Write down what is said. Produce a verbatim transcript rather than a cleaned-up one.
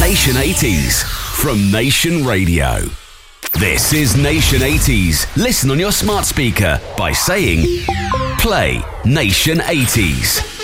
Nation eighties from Nation Radio. This is Nation eighties. Listen on your smart speaker by saying, play Nation eighties.